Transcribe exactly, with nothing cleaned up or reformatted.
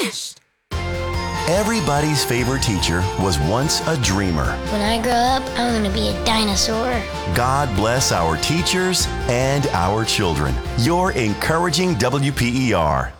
best. Everybody's favorite teacher was once a dreamer. When I grow up, I'm going to be a dinosaur. God bless our teachers and our children. You're encouraging W P E R.